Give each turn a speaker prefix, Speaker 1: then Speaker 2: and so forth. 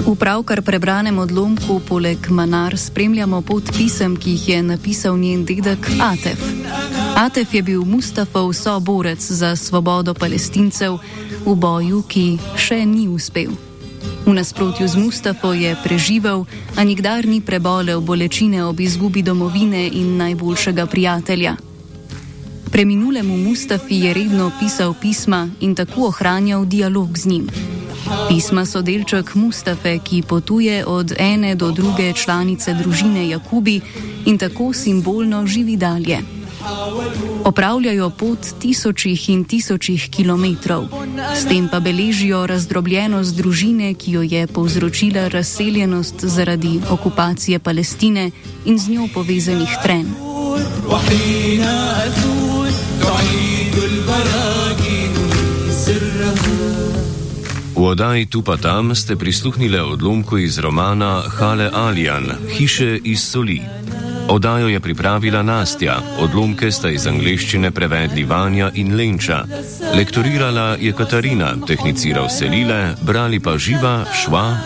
Speaker 1: V pravkar prebranem odlomku poleg Manar spremljamo pot pisem, ki jih je napisal njen dedek Atef. Atef je bil Mustafov soborec za svobodo Palestincev v boju, ki še ni uspel. V nasprotju z Mustafo je preživel, a nikdar ni prebolel bolečine ob izgubi domovine in najboljšega prijatelja. Preminulemu Mustafi je redno pisal pisma in tako ohranjal dialog z njim. Pisma so delček Mustafe, ki potuje od ene do druge članice družine Jakubi in tako simbolno živi dalje. Opravljajo pot tisočih in tisočih kilometrov, s tem pa beležijo razdrobljenost družine, ki jo je povzročila razseljenost zaradi okupacije Palestine in z njo povezanih trenj.
Speaker 2: V oddaji Tu pa tam ste prisluhnile odlomku iz romana Hale Alijan, Hiše iz soli. Oddajo je pripravila Nastja, odlomke sta iz angleščine prevedli Vanja in Lenča. Lektorirala je Katarina, tehniciral Selile, brali pa Živa, Šva